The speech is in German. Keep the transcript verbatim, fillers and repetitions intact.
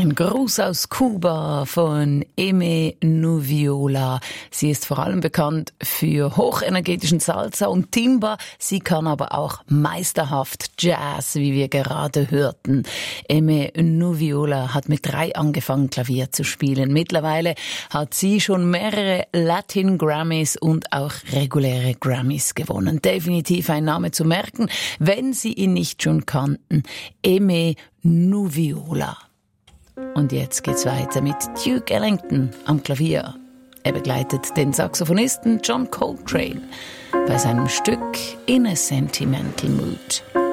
Ein Gruß aus Kuba von Aimee Nuviola. Sie ist vor allem bekannt für hochenergetischen Salsa und Timba. Sie kann aber auch meisterhaft Jazz, wie wir gerade hörten. Aimee Nuviola hat mit drei angefangen, Klavier zu spielen. Mittlerweile hat sie schon mehrere Latin Grammys und auch reguläre Grammys gewonnen. Definitiv ein Name zu merken, wenn Sie ihn nicht schon kannten. Aimee Nuviola. Und jetzt geht's weiter mit Duke Ellington am Klavier. Er begleitet den Saxophonisten John Coltrane bei seinem Stück In a Sentimental Mood.